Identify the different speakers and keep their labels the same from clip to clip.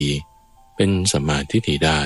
Speaker 1: เป็นสัมมาทิฏฐิได้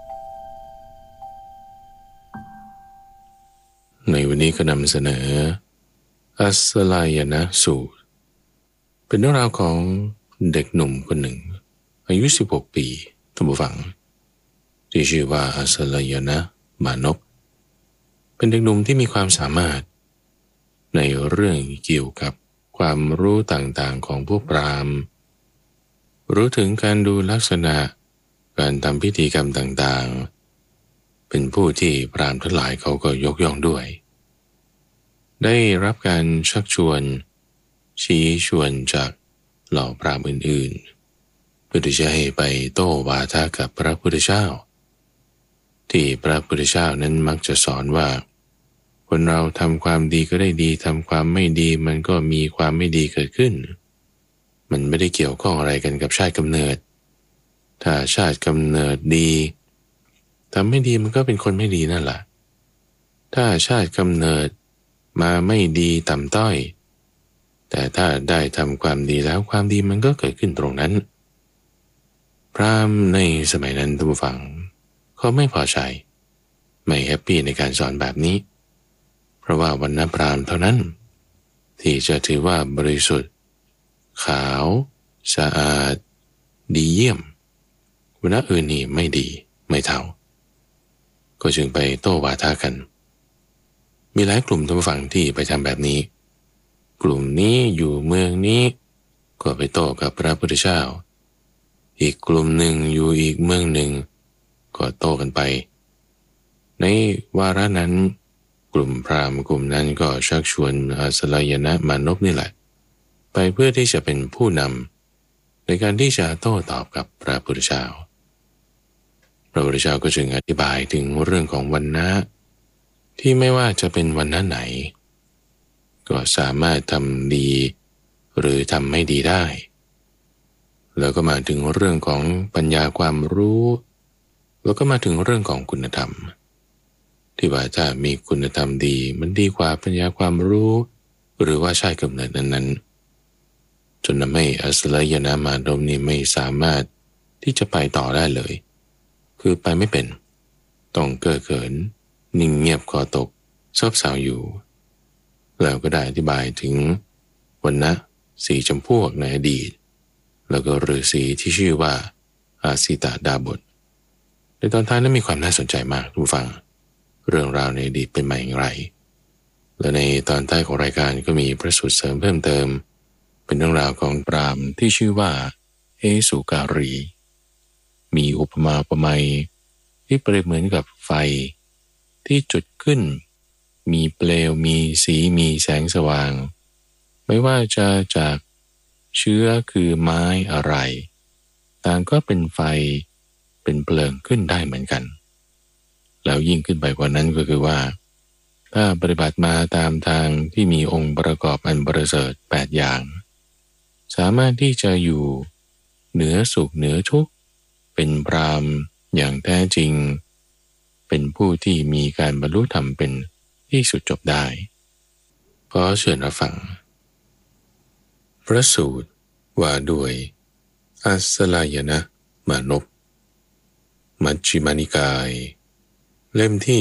Speaker 1: ในวันนี้ก็นำเสนออัสสลายนะสูตรเป็นเรื่องราวของเด็กหนุ่มคนหนึ่งอายุ16 ปีท่านผู้ฟังที่ชื่อว่าอัสสลายนะมานพเป็นเด็กหนุ่มที่มีความสามารถในเรื่องเกี่ยวกับความรู้ต่างๆของพวกพราหมณ์รู้ถึงการดูลักษณะการทำพิธีกรรมต่างๆเป็นผู้ที่พราหมณ์ทั้งหลายเขาก็ยกย่องด้วยได้รับการชักชวนชี้ชวนจากเหล่าพราหมณ์อื่นๆเพื่อที่จะให้ไปโต้วาทะกับพระพุทธเจ้าที่พระพุทธเจ้านั้นมักจะสอนว่าคนเราทำความดีก็ได้ดีทำความไม่ดีมันก็มีความไม่ดีเกิดขึ้นมันไม่ได้เกี่ยวข้องอะไรกันกับชาติกำเนิดถ้าชาติกำเนิดดีทำไม่ดีมันก็เป็นคนไม่ดีนั่นแหละถ้าชาติกำเนิดมาไม่ดีต่ำต้อยแต่ถ้าได้ทำความดีแล้วความดีมันก็เกิดขึ้นตรงนั้นพราหมณ์ในสมัยนั้นท่านผู้ฟังเขาไม่พอใจไม่แฮปปี้ในการสอนแบบนี้เพราะว่าวรรณพราหมณ์เท่านั้นที่จะถือว่าบริสุทธิ์ขาวสะอาดดีเยี่ยมวรรณะอื่นนี่ไม่ดีไม่เท่าก็จึงไปโต้วาทะกันมีหลายกลุ่มท่านผู้ฟังที่ไปทำแบบนี้กลุ่มนี้อยู่เมืองนี้ก็ไปโต้กับพระพุทธเจ้าอีกกลุ่มหนึ่งอยู่อีกเมืองหนึ่งก็โต้กันไปในวาระนั้นกลุ่มพราหมณ์กลุ่มนั้นก็ชักชวนอัสสลายนะมานพนี่แหละไปเพื่อที่จะเป็นผู้นำในการที่จะโต้ตอบกับพระพุทธเจ้าพระพุทธเจ้าก็จึงอธิบายถึงเรื่องของวรรณะที่ไม่ว่าจะเป็นวรรณะไหนก็สามารถทำดีหรือทำไม่ดีได้แล้วก็มาถึงเรื่องของปัญญาความรู้แล้วก็มาถึงเรื่องของคุณธรรมที่ว่าถ้ามีคุณธรรมดีมันดีกว่าปัญญาความรู้หรือว่าชาติกำเนิดนั้นๆจนทำให้อัสสลายนะมานพนี่ไม่สามารถที่จะไปต่อได้เลยคือไปไม่เป็นต้องเก้อเขินนิ่งเงียบคอตกซบเซาอยู่แล้วก็ได้อธิบายถึงวรรณะสีจำพวกในอดีตแล้วก็ฤาษีที่ชื่อว่าอาสิตดาบทในตอนท้ายนั้นมีความน่าสนใจมากทุกฟังเรื่องราวในอดีตเป็นมาอย่างไรและในตอนท้ายของรายการก็มีพระสูตรเสริมเพิ่มเติมเป็นเรื่องราวของพราหมณ์ที่ชื่อว่าเอสุการีมีอุปมาอุปไมยที่เปรียบเหมือนกับไฟที่จุดขึ้นมีเปลวมีสีมีแสงสว่างไม่ว่าจะจากเชื้อคือไม้อะไรต่างก็เป็นไฟเป็นเปลืองขึ้นได้เหมือนกันแล้วยิ่งขึ้นไปกว่านั้นก็คือว่าถ้าปฏิบัติมาตามทางที่มีองค์ประกอบอันประเสริฐ8อย่างสามารถที่จะอยู่เหนือสุขเหนือทุกข์เป็นพราหมณ์อย่างแท้จริงเป็นผู้ที่มีการบรรลุธรรมเป็นที่สุดจบได้ขอเชิญรับฟังพระสูตรว่าด้วยอัสสลายนะมานพมัชฌิมานิกายเล่มที่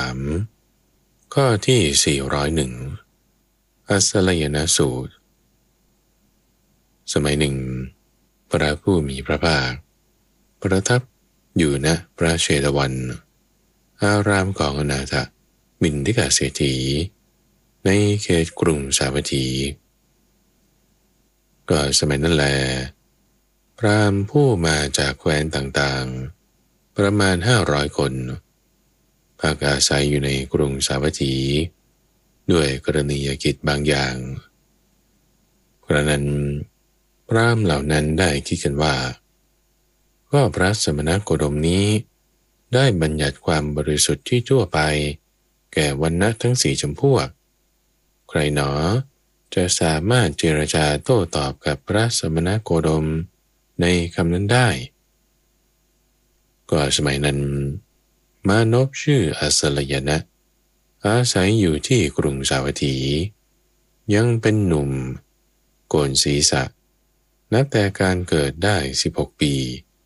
Speaker 1: 13ข้อที่401อัสสลายนะสูตรสมัยหนึ่งพระผู้มีพระภาคประทับอยู่ณพระเชตวันอารามของอนาถบิณฑิกเศรษฐีในเขตกรุงสาวัตถีก็สมัยนั้นแลพราหมณ์ผู้มาจากแคว้นต่างๆประมาณ500 คนพักอาศัยอยู่ในกรุงสาวัตถีด้วยกรณียกิจบางอย่างกระนั้นพราหมณ์เหล่านั้นได้คิดกันว่าก็พระสมณโคดมนี้ได้บัญญัติความบริสุทธิ์ที่ทั่วไปแก่วรรณะทั้ง4 จำพวกใครหนอจะสามารถเจรจาโต้ตอบกับพระสมณโคดมในคำนั้นได้ก็สมัยนั้นมานพชื่ออัสสลายนะอาศัยอยู่ที่กรุงสาวัตถียังเป็นหนุ่มโกนศีรษะนับแต่การเกิดได้16 ปี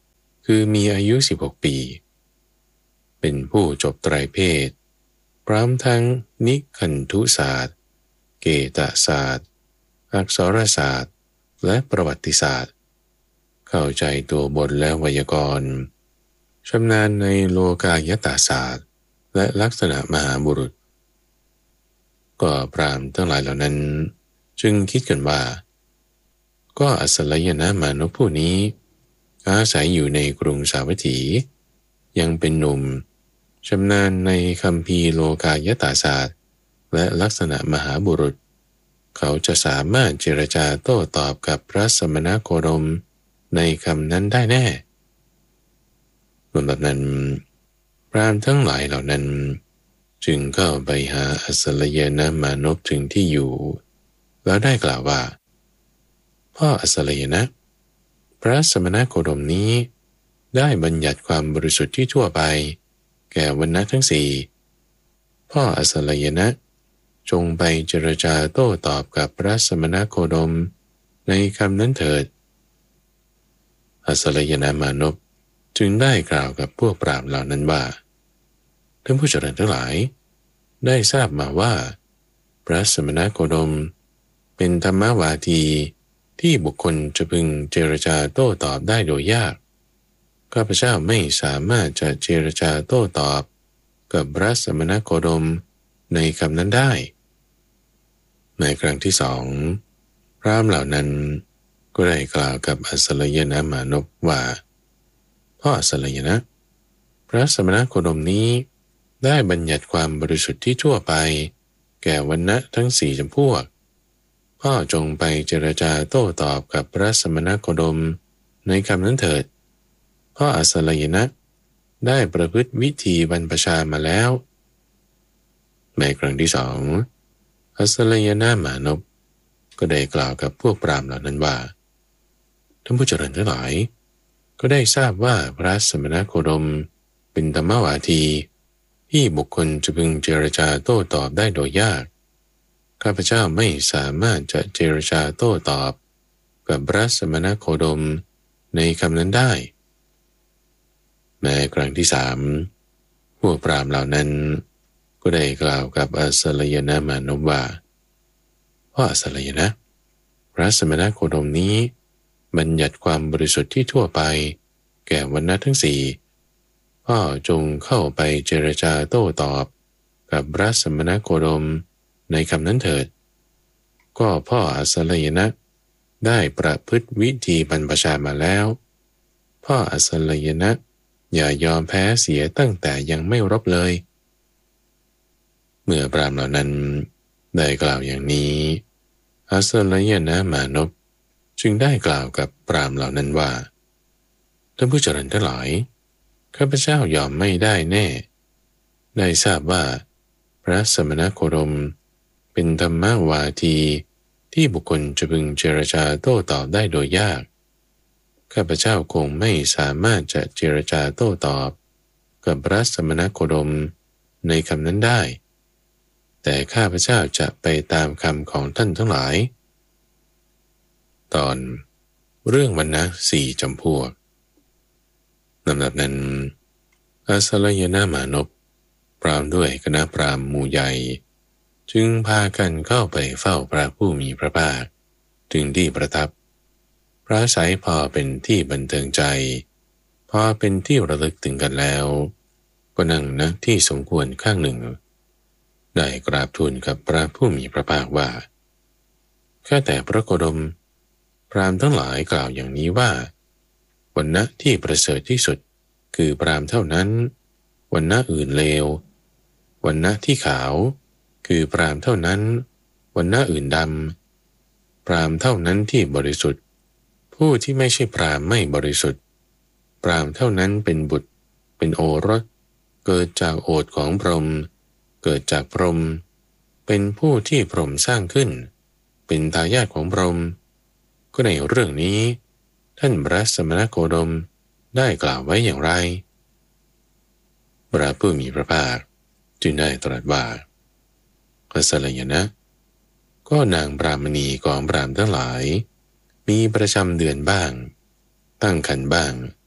Speaker 1: คือมีอายุ16 ปีเป็นผู้จบไตรเพศพร้อมทั้งนิคันธุศาสตร์เกตศาสตร์อักษรศาสตร์และประวัติศาสตร์เข้าใจตัวบทและไวยากรณ์ชำนาญในโลกายตศาสตร์และลักษณะมหาบุรุษก็พราหมณ์ทั้งหลายเหล่านั้นจึงคิดกันว่าก็อัศลัยนะมานพผู้นี้อาศัยอยู่ในกรุงสาวัตถียังเป็นหนุ่มชำนาญในคัมภีร์โลกายตศาสตร์และลักษณะมหาบุรุษเขาจะสามารถเจรจาโต้ตอบกับพระสมณโคดมในคำนั้นได้แน่ลำดับนั้นพราหมณ์ทั้งหลายเหล่านั้นจึงเข้าไปหาอัศลัยนะมานพถึงที่อยู่แล้วได้กล่าวว่าพ่ออัศลัยนะพระสมณโคดมนี้ได้บัญญัติความบริสุทธิ์ที่ทั่วไปแก่วรรณะทั้งสี่พ่ออัศลัยนะจงไปเจรจาโต้ตอบกับพระสมณโคดมในคำนั้นเถิดอัศลัยนะมานพจึงได้กล่าวกับพวกปราชญ์เหล่านั้นว่าท่านผู้เจริญทั้งหลายได้ทราบมาว่าพระสมณโคดมเป็นธรรมวาทีที่บุคคลจะพึงเจรจาโต้ตอบได้โดยยากข้าพเจ้าไม่สามารถจะเจรจาโต้ตอบกับพระสมณโคดมในคำนั้นได้ในครั้งที่สองพราหมณ์เหล่านั้นก็ได้กล่าวกับอัศลัยนะมานพว่าพ่ออัศลัยนะพระสมณโคดมนี้ได้บัญญัติความบริสุทธิ์ที่ทั่วไปแก่วรรณะทั้งสี่จำพวกพ่อจงไปเจรจาโต้ตอบกับพระสมณโคดมในคำนั้นเถิดพ่ออัศลัยนะได้ประพฤติวิธีบรรพชามาแล้วในครั้งที่สองอัศลัยนะมานพก็ได้กล่าวกับพวกปราหมณ์เหล่านั้นว่าท่านผู้เจริญทั้งหลายก็ได้ทราบว่าพระสมณโคดมเป็นธรรมวาทีที่บุคคลจะพึงเจรจาโต้ตอบได้โดยยากข้าพเจ้าไม่สามารถจะเจรจาโต้ตอบกับพระสมณโคดมในคำนั้นได้ในครั้งที่สามพวกปราหมณ์เหล่านั้นก็ได้กล่าวกับอัศลัยนะมานพว่าพ่ออัศลัยนะพระสมณโคดมนี้บัญญัติความบริสุทธิ์ที่ทั่วไปแก่วรรณะทั้งสี่พ่อจงเข้าไปเจรจาโต้ตอบกับพระสมณโคดมในคำนั้นเถิดก็พ่ออัศลัยนะได้ประพฤติวิธีบรรพชามาแล้วพ่ออัศลัยนะอย่ายอมแพ้เสียตั้งแต่ยังไม่รบเลยเมื่อพราหมณ์เหล่านั้นได้กล่าวอย่างนี้อัศลัยนะมานพจึงได้กล่าวกับปราหมณ์เหล่านั้นว่าท่านผู้เจริญทั้งหลายข้าพเจ้ายอมไม่ได้แน่ได้ทราบว่าพระสมณโคดมเป็นธรรมวาทีที่บุคคลจะพึงเจรจาโต้ตอบได้โดยยากข้าพเจ้าคงไม่สามารถจะเจรจาโต้ตอบกับพระสมณโคดมในคำนั้นได้แต่ข้าพเจ้าจะไปตามคำของท่านทั้งหลายตอนเรื่องวรรณะสี่จำพวกลำดับนั้นอัศลัยนะมานพพร้อมด้วยคณะพราหมณ์หมู่ใหญ่จึงพากันเข้าไปเฝ้าพระผู้มีพระภาคถึงที่ประทับพระสัยพอเป็นที่บันเทิงใจพอเป็นที่ระลึกถึงกันแล้วก็นั่งณที่สมควรข้างหนึ่งได้กราบทูลกับพระผู้มีพระภาคว่าแค่แต่พระโคดมพราหมณ์ทั้งหลายกล่าวอย่างนี้ว่าวรรณะที่ประเสริฐที่สุดคือพราหมณ์เท่านั้นวรรณะอื่นเลววรรณะที่ขาวคือพราหมณ์เท่านั้นวรรณะอื่นดำพราหมณ์เท่านั้นที่บริสุทธิ์ผู้ที่ไม่ใช่พราหมณ์ไม่บริสุทธิ์พราหมณ์เท่านั้นเป็นบุตรเป็นโอรสเกิดจากโอษฐ์ของพรหมเกิดจากพรหมเป็นผู้ที่พรหมสร้างขึ้นเป็นทายาทของพรหมก็ในเรื่องนี้ท่านพระสมณโคดมได้กล่าวไว้อย่างไรพระผู้มีพระภาคจึงได้ตรัสว่าอัศลัยนะก็นางปรามณีของพราหมณ์ทั้งหลายมีประจำเดือนบ้างตั้งครรภ์บ้าง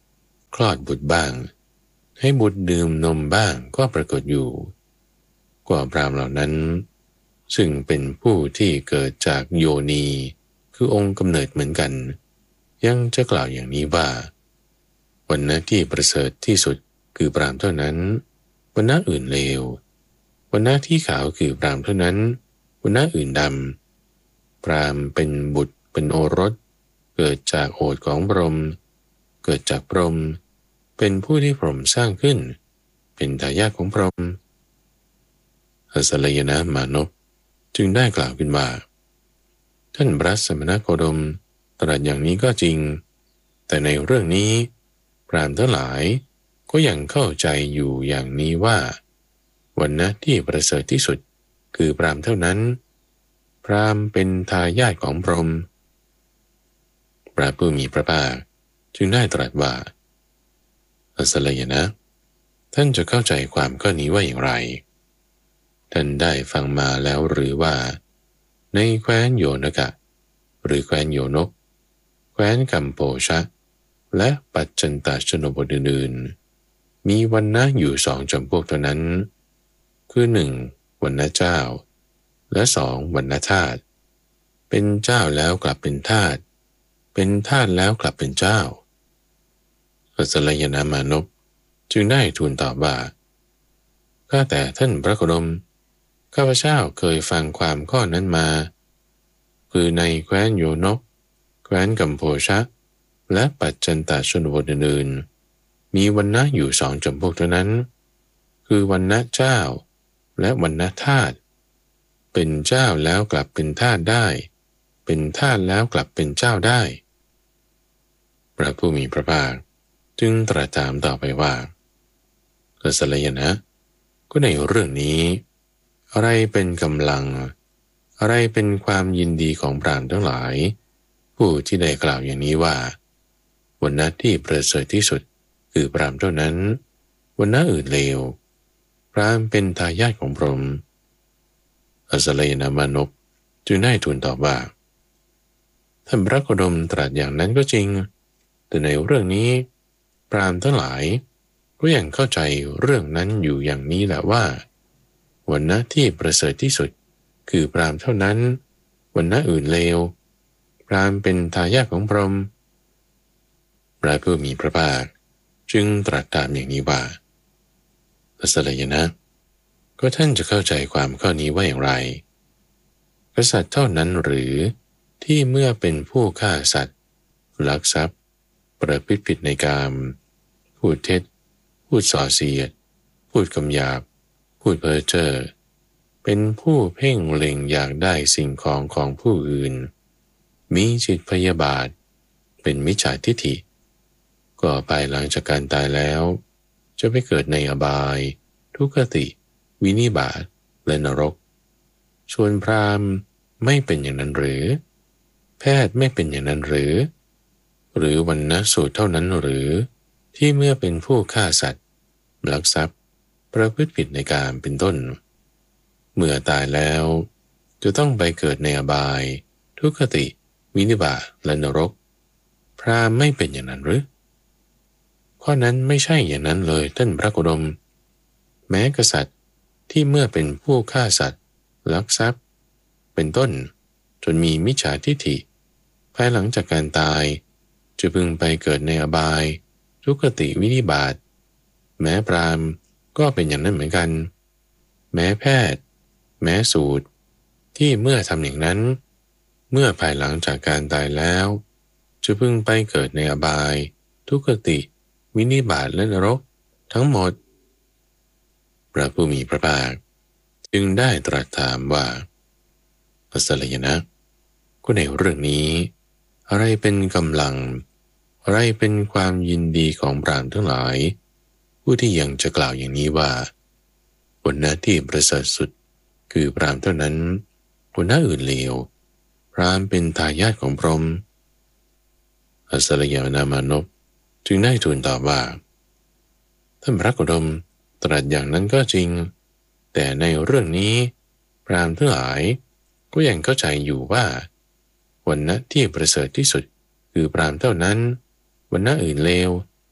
Speaker 1: คลอดบุตรบ้างให้บุตรดื่มนมบ้างก็ปรากฏอยู่กว่าพราหมณ์เหล่านั้นซึ่งเป็นผู้ที่เกิดจากโยนีคือองค์กำเนิดเหมือนกันยังจะกล่าวอย่างนี้ว่าวรรณะที่ประเสริฐที่สุดคือพราหมณ์เท่านั้นวรรณะอื่นเลววรรณะที่ขาวคือพราหมณ์เท่านั้นวรรณะอื่นดำพราหมณ์เป็นบุตรเป็นโอรสเกิดจากโอษฐ์ของพรหมเกิดจากพรหมเป็นผู้ที่พรหมสร้างขึ้นเป็นทายาทของพรหมอัสสลยนะมานพจึงได้กล่าวขึ้นว่าท่านพระสมณโคดมตรัสอย่างนี้ก็จริงแต่ในเรื่องนี้พราหมณ์ทั้งหลายก็ยังเข้าใจอยู่อย่างนี้ว่าวรรณะที่ประเสริฐที่สุดคือพราหมณ์เท่านั้นพราหมณ์เป็นทายาทของพรหมพระผู้มีพระภาคจึงได้ตรัสว่าอัสสลยนะท่านจะเข้าใจความข้อนี้ว่าอย่างไรท่านได้ฟังมาแล้วหรือว่าในแคว้นโยนกะหรือแคว้นโยนกแคว้นกัมโปชะและปัจจันตชนบทอื่นๆมีวรรณะอยู่สองจำพวกเท่านั้นคือ1วรรณะเจ้าและ2วรรณทาสเป็นเจ้าแล้วกลับเป็นทาสเป็นทาสแล้วกลับเป็นเจ้าอัสสลยนะมานพจึงได้ทูลตอบว่าข้าแต่ท่านพระโคดมข้าพเจ้าเคยฟังความข้อนั้นมาคือในแคว้นโยนกแคว้นกัมโพชะและปัจจันตชนบทอื่นๆมีวรรณะอยู่สองจำพวกเท่านั้นคือวรรณะเจ้าและวรรณทาสเป็นเจ้าแล้วกลับเป็นทาสได้เป็นทาสแล้วกลับเป็นเจ้าได้พระผู้มีพระภาคจึงตรัสถามต่อไปว่าอัสสลยนะก็ในเรื่องนี้อะไรเป็นกำลังอะไรเป็นความยินดีของพราหมณ์ทั้งหลายผู้ที่ได้กล่าวอย่างนี้ว่าวรรณะที่ประเสริฐที่สุดคือพราหมณ์เท่านั้นวรรณะอื่นเลวพราหมณ์เป็นทายาทของพรหมอัสสลยนะมานพจึงได้ทูลตอบว่าท่านพระโคดมตรัสอย่างนั้นก็จริงแต่ในเรื่องนี้พราหมณ์ทั้งหลายก็ยังเข้าใจเรื่องนั้นอยู่อย่างนี้แหละว่าวรรณะที่ประเสริฐที่สุดคือพราหมณ์เท่านั้นวรรณะอื่นเลวพราหมณ์เป็นทายาทของพรหมพระผู้มีพระภาคจึงตรัสตามอย่างนี้ว่าอัสสลยนะก็ท่านจะเข้าใจความข้อนี้ว่าอย่างไรกษัตริย์เท่านั้นหรือที่เมื่อเป็นผู้ฆ่าสัตว์ลักทรัพย์ประพฤติผิดในกามพูดเท็จพูดส่อเสียดพูดคำหยาบพูดเพ้อเจ้อเป็นผู้เพ่งเล็งอยากได้สิ่งของของผู้อื่นมีจิตพยาบาทเป็นมิจฉาทิฏฐิก็ภายหลังจากการตายแล้วจะไปเกิดในอบายทุกขติวินิบาตและนรกส่วนพราหมณ์ไม่เป็นอย่างนั้นหรือแพทย์ไม่เป็นอย่างนั้นหรือวรรณสูตรเท่านั้นหรือที่เมื่อเป็นผู้ฆ่าสัตว์ลักทรัพย์ประพฤติผิดในการเป็นต้นเมื่อตายแล้วจะต้องไปเกิดในอบายทุกขติวินิบาตและนรกพราหมณ์ไม่เป็นอย่างนั้นหรือข้อนั้นไม่ใช่อย่างนั้นเลยท่านพระโคดมแม้กษัตริย์ที่เมื่อเป็นผู้ฆ่าสัตว์ลักทรัพย์เป็นต้นจนมีมิจฉาทิฏฐิภายหลังจากการตายจะพึงไปเกิดในอบายทุกขติวินิบาตแม้พราหมณ์ก็เป็นอย่างนั้นเหมือนกันแม้แพทย์แม้สูตรที่เมื่อทำอย่างนั้นเมื่อภายหลังจากการตายแล้วจะพึงไปเกิดในอบายทุกขติวินิบาตและนรกทั้งหมดพระผู้มีพระภาคจึงได้ตรัสถามว่าอัสสลยนะก็ในเรื่องนี้อะไรเป็นกำลังอะไรเป็นความยินดีของพราหมณ์ทั้งหลายผู้ที่ยังจะกล่าวอย่างนี้ว่าวรรณะที่ประเสริฐสุดคือพราหมณ์เท่านั้นวรรณะอื่นเลวพราหมณ์เป็นทายาทของพรหมอัสสลยนะมานพจึงได้ทูลตอบว่าท่านพระโคดมตรัสอย่างนั้นก็จริงแต่ในเรื่องนี้พราหมณ์ทั้งหลายก็ยังเข้าใจอยู่ว่าวรรณะที่ประเสริฐที่สุดคือพราหมณ์เท่านั้นวรรณะอื่นเลว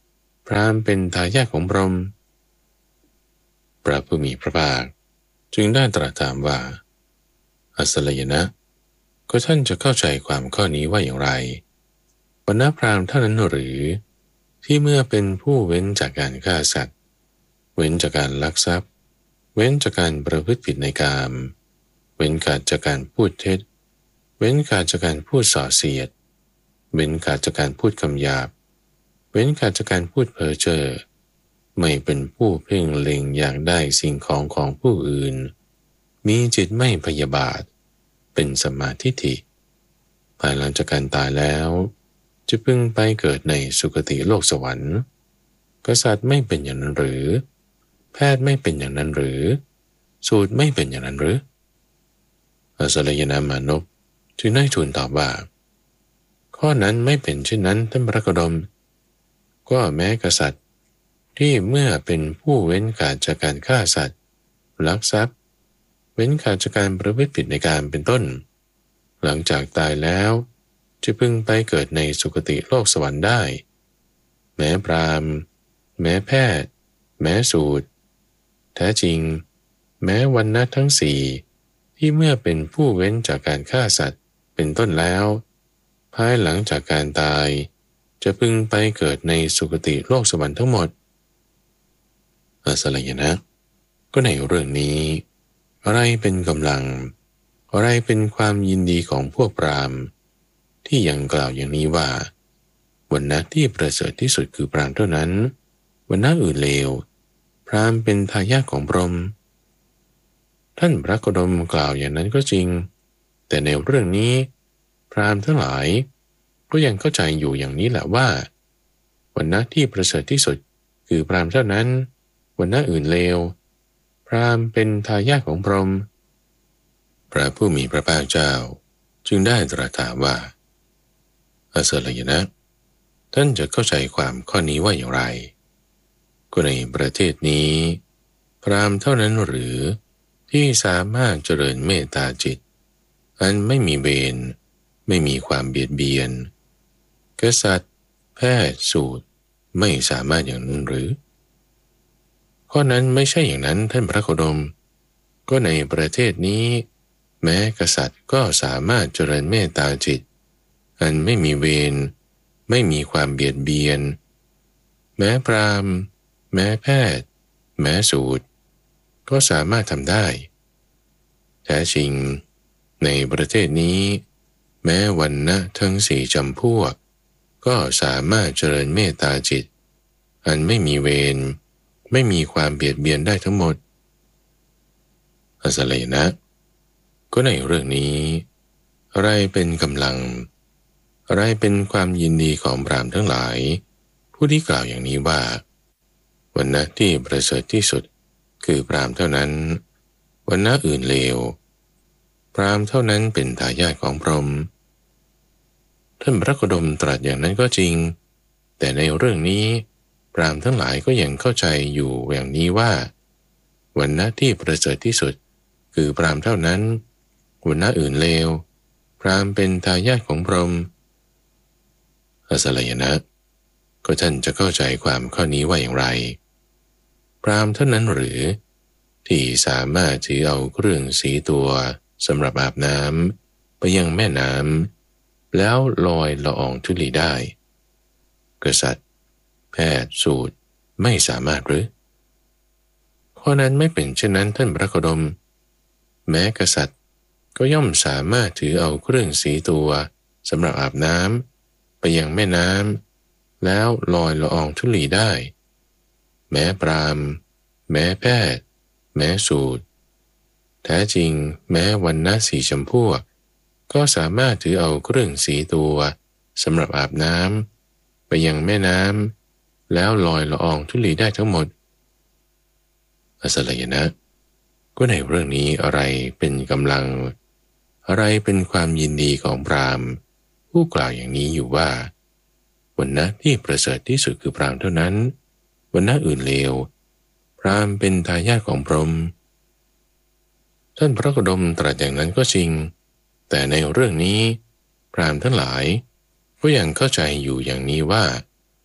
Speaker 1: พราหมณ์เป็นทายาทของพรหมพระผู้มีพระภาคจึงได้ตรัสถามว่าอัสสยนะก็ท่านจะเข้าใจความข้อนี้ว่าอย่างไรวรรณพราหมณ์เท่านั้นหรือที่เมื่อเป็นผู้เว้นจากการฆ่าสัตว์เว้นจากการลักทรัพย์เว้นจากการประพฤติผิดในกามเว้นขาดจากการพูดเท็จเว้นขาดจากการพูดส่อเสียดเว้นขาดจากการพูดคำหยาบเว้นขาดจากการพูดเพ้อเจ้อไม่เป็นผู้เพ่งเล็งอยากได้สิ่งของของผู้อื่นมีจิตไม่พยาบาทเป็นสัมมาทิฏฐิภายหลังจากการตายแล้วจะพึงไปเกิดในสุคติโลกสวรรค์กษัตริย์ไม่เป็นอย่างนั้นหรือแพทย์ไม่เป็นอย่างนั้นหรือสูตรไม่เป็นอย่างนั้นหรืออัสสยนะมานพจึงได้ทูลตอบว่าข้อนั้นไม่เป็นเช่นนั้นท่านพระโคดมก็แม้กษัตริย์ที่เมื่อเป็นผู้เว้นขาดจากการฆ่าสัตว์ลักทรัพย์เว้นขาดจากการประพฤติผิดในการเป็นต้นหลังจากตายแล้วจะพึงไปเกิดในสุคติโลกสวรรค์ได้แม้พราหมณ์แม้แพทย์แม้สูตรแท้จริงแม้วรรณะทั้งสี่ที่เมื่อเป็นผู้เว้นจากการฆ่าสัตว์เป็นต้นแล้วภายหลังจากการตายจะพึงไปเกิดในสุคติโลกสวรรค์ทั้งหมดอัสสยนะก็ในเรื่องนี้อะไรเป็นกำลังอะไรเป็นความยินดีของพวกพราหมณ์ที่ยังกล่าวอย่างนี้ว่าวรรณะที่ประเสริฐที่สุดคือพราหมณ์เท่านั้นวรรณะอื่นเลวพราหมณ์เป็นทายาทของพรหมท่านพระโคดมกล่าวอย่างนั้นก็จริงแต่ในเรื่องนี้พราหมณ์ทั้งหลายก็ยังเข้าใจอยู่อย่างนี้แหละว่าวรรณะที่ประเสริฐที่สุดคือพราหมณ์เท่านั้นวรรณะอื่นเลวพราหมณ์เป็นทายาทของพรหมพระผู้มีพระภาคเจ้าจึงได้ตรัสถามว่าอัสสยนะท่านจะเข้าใจความข้อนี้ว่าอย่างไรก็ในประเทศนี้พราหมณ์เท่านั้นหรือที่สามารถเจริญเมตตาจิตอันไม่มีเวรไม่มีความเบียดเบียนกษัตริย์แพทย์สูตรไม่สามารถอย่างนั้นหรือข้อนั้นไม่ใช่อย่างนั้นท่านพระโคดมก็ในประเทศนี้แม้กษัตริย์ก็สามารถเจริญเมตตาจิตอันไม่มีเวรไม่มีความเบียดเบียนแม้พราหมณ์แม้แพทย์แม้สูตรก็สามารถทำได้แท้จริงในประเทศนี้แม้วรรณะทั้งสี่จำพวกก็สามารถเจริญเมตตาจิตอันไม่มีเวรไม่มีความเบียดเบียนได้ทั้งหมดอัสสยนะก็ในเรื่องนี้อะไรเป็นกำลังอะไรเป็นความยินดีของพราหมณ์ทั้งหลายผู้ที่กล่าวอย่างนี้ว่าวรรณะที่ประเสริฐที่สุดคือพราหมณ์เท่านั้นวรรณะอื่นเลวพราหมณ์เท่านั้นเป็นทายาทของพรหมท่านพระโคดมตรัสอย่างนั้นก็จริงแต่ในเรื่องนี้พราหมณ์ทั้งหลายก็ยังเข้าใจอยู่อย่างนี้ว่าวรรณะที่ประเสริฐที่สุดคือพราหมณ์เท่านั้นวรรณะอื่นเลวพราหมณ์เป็นทายาทของพรหมอัสสยนะก็ท่านจะเข้าใจความข้อนี้ว่าอย่างไรพราหมณ์เท่านั้นหรือที่สามารถถือเอาเครื่องสีตัวสำหรับอาบน้ำไปยังแม่น้ำแล้วลอยละอองธุลีได้กษัตริย์แพทย์สูตรไม่สามารถหรือข้อนั้นไม่เป็นเช่นนั้นท่านพระโคดมแม้กษัตริย์ก็ย่อมสามารถถือเอาเครื่องสีตัวสำหรับอาบน้ำไปยังแม่น้ำแล้วลอยละอองธุลีได้แม้พราหมณ์แม้แพทย์แม้สูตรแท้จริงแม้วรรณะสีชมพูก็สามารถถือเอาเครื่องสีตัวสำหรับอาบน้ำไปยังแม่น้ำแล้วลอยละอองธุลีได้ทั้งหมดอัสสยนะก็ในเรื่องนี้อะไรเป็นกำลังอะไรเป็นความยินดีของพราหมณ์ผู้กล่าวอย่างนี้อยู่ว่าวรรณะที่ประเสริฐที่สุดคือพราหมณ์เท่านั้นวรรณะอื่นเลวพราหมณ์เป็นทายาทของพรหมท่านพระโคดมตรัสอย่างนั้นก็จริงแต่ในเรื่องนี้พราหมณ์ทั้งหลายก็ยังเข้าใจอยู่อย่างนี้ว่า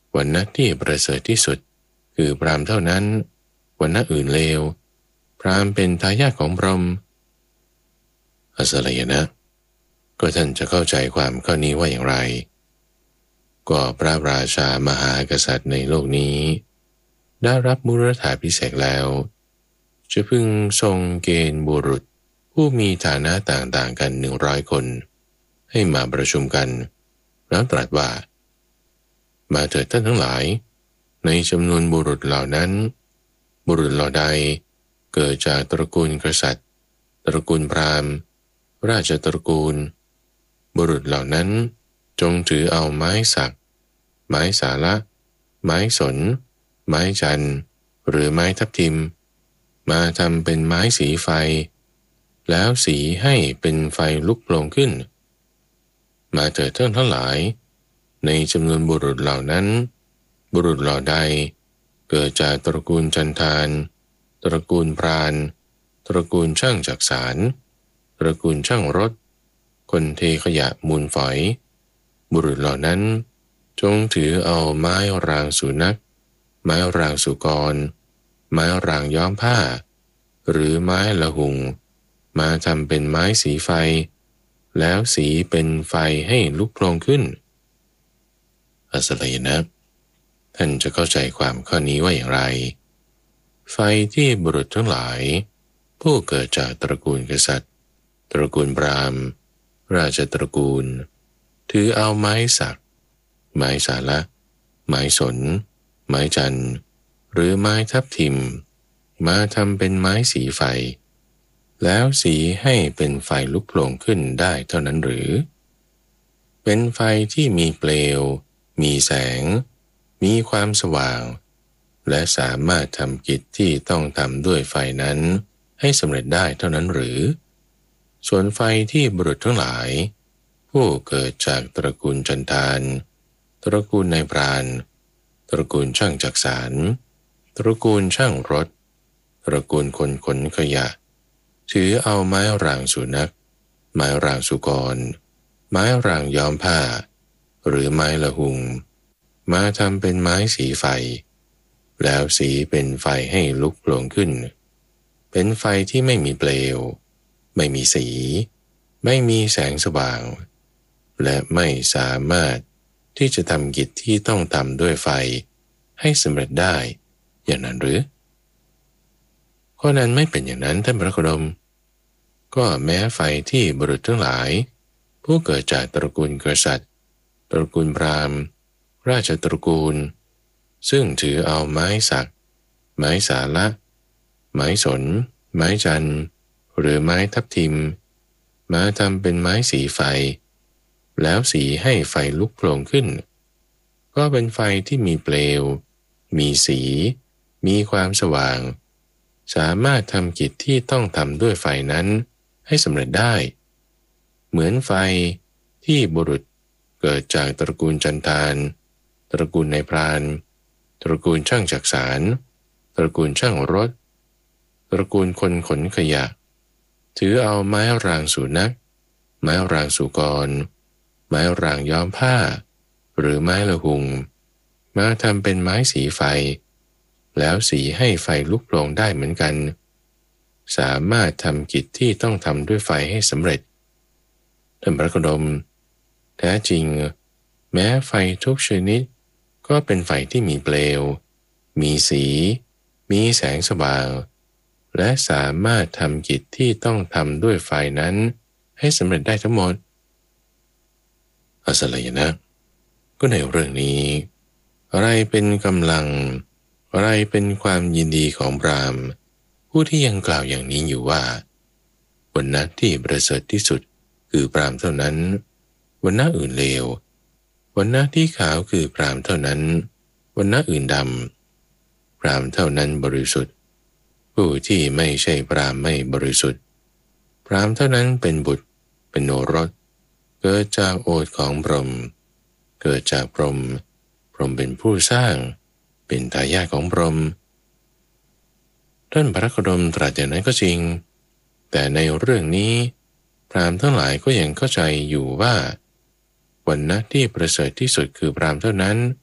Speaker 1: วรรณะที่ประเสริฐที่สุดคือพราหมณ์เท่านั้นวรรณะอื่นเลวพราหมณ์เป็นทายาทของพรหมอสลยนะก็ท่านจะเข้าใจความข้อนี้ว่าอย่างไรก็พระราชามหากษัตริย์ในโลกนี้ได้รับมุรธาภิเษกแล้วจะพึงทรงเกณฑ์บุรุษผู้มีฐานะต่างๆกัน100 คนให้มาประชุมกันแล้วตรัสว่ามาเถิดท่านทั้งหลายในจำนวนบุรุษเหล่านั้นบุรุษเหล่าใดเกิดจากตระกูลกษัตริย์ตระกูลพราหมณ์ราชตระกูลบุรุษเหล่านั้นจงถือเอาไม้สักไม้สาละไม้สนไม้จันทร์หรือไม้ทับทิมมาทำเป็นไม้สีไฟแล้วสีให้เป็นไฟลุกโผล่ขึ้นมาเถิดท่านทั้งหลายในจำนวนบุรุษเหล่านั้นบุรุษเหล่าใดเกิดจากตระกูลจันทานตระกูลพรานตระกูลช่างจักสานตระกูลช่างรถคนเทขยะมูลฝอยบุรุษเหล่านั้นจงถือเอาไม้รางสุนัขไม้รางสุกรไม้รางย้อมผ้าหรือไม้ละหุงมาทำเป็นไม้สีไฟแล้วสีเป็นไฟให้ลุกโผล่ขึ้นอสลยนะท่านจะเข้าใจความข้อนี้ว่าอย่างไรไฟที่บุรุษทั้งหลายผู้เกิดจากตระกูลกษัตริย์ตระกูลพราหมณ์ราชตระกูลถือเอาไม้สักไม้สาละไม้สนไม้จันทร์หรือไม้ทับทิมมาทำเป็นไม้สีไฟแล้วสีให้เป็นไฟลุกโผล่ขึ้นได้เท่านั้นหรือเป็นไฟที่มีเปลวมีแสงมีความสว่างและสามารถทำกิจที่ต้องทำด้วยไฟนั้นให้สำเร็จได้เท่านั้นหรือส่วนไฟที่บุรุษทั้งหลายผู้เกิดจากตระกูลจันทานตระกูลนายพรานตระกูลช่างจักสานตระกูลช่างรถตระกูลคนขนขยะถือเอาไม้รางสุนัขไม้รางสุกรไม้รางย้อมผ้าหรือไม้ละหุงมาทำเป็นไม้สีไฟแล้วสีเป็นไฟให้ลุกโผล่ขึ้นเป็นไฟที่ไม่มีเปลวไม่มีสีไม่มีแสงสว่างและไม่สามารถที่จะทำกิจที่ต้องทำด้วยไฟให้สำเร็จได้อย่างนั้นหรือข้อนั้นไม่เป็นอย่างนั้นท่านพระโคดมก็แม้ไฟที่บุรุษทั้งหลายผู้เกิดจากตระกูลกษัตริย์ตระกูลพราหมณ์ราชตระกูลซึ่งถือเอาไม้สักไม้สาละไม้สนไม้จันทร์หรือไม้ทับทิมมาทำเป็นไม้สีไฟแล้วสีให้ไฟลุกโผล่ขึ้นก็เป็นไฟที่มีเปลวมีสีมีความสว่างสามารถทำกิจที่ต้องทำด้วยไฟนั้นให้สำเร็จได้เหมือนไฟที่บุรุษเกิดจากตระกูลจันทานตระกูลนายพรานตระกูลช่างจักสานตระกูลช่างรถตระกูลคนขนขยะถือเอาไม้รางสุนัขไม้รางสุกรไม้รางย้อมผ้าหรือไม้ละหุงมาทำเป็นไม้สีไฟแล้วสีให้ไฟลุกโผล่ได้เหมือนกันสามารถทำกิจที่ต้องทำด้วยไฟให้สำเร็จท่านพระโคดมแท้จริงแม้ไฟทุกชนิดก็เป็นไฟที่มีเปลวมีสีมีแสงสว่างและสามารถทำกิจที่ต้องทำด้วยไฟนั้นให้สำเร็จได้ทั้งหมดอสลยนะก็ในเรื่องนี้อะไรเป็นกำลังอะไรเป็นความยินดีของพราหมณ์ผู้ที่ยังกล่าวอย่างนี้อยู่ว่าวรรณะที่ประเสริฐที่สุดคือพราหมณ์เท่านั้นวรรณะอื่นเลววรรณะที่ขาวคือพราหมณ์เท่านั้นวรรณะอื่นดำพราหมณ์เท่านั้นบริสุทธิ์ผู้ที่ไม่ใช่พราหมณ์ไม่บริสุทธิ์พราหมณ์เท่านั้นเป็นบุตรเป็นโอรสเกิดจากโอษฐ์ของพรหมเกิดจากพรหมพรหมเป็นผู้สร้างเป็นทายาทของพรหมท่านพระโคดมตรัสอย่างนั้นก็จริงแต่ในเรื่องนี้พราหมณ์ทั้งหลายก็ยังเข้าใจอยู่ว่าวรรณะที่ประเสริฐที่สุดคือพราหมณ์เท่านั้น